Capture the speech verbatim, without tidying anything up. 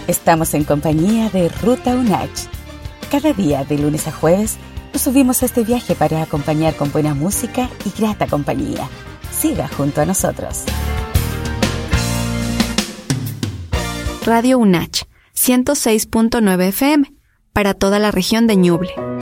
Estamos en compañía de Ruta UNACH. Cada día, de lunes a jueves, nos subimos a este viaje para acompañar con buena música y grata compañía. Siga junto a nosotros. Radio UNACH, ciento seis punto nueve F M, para toda la región de Ñuble.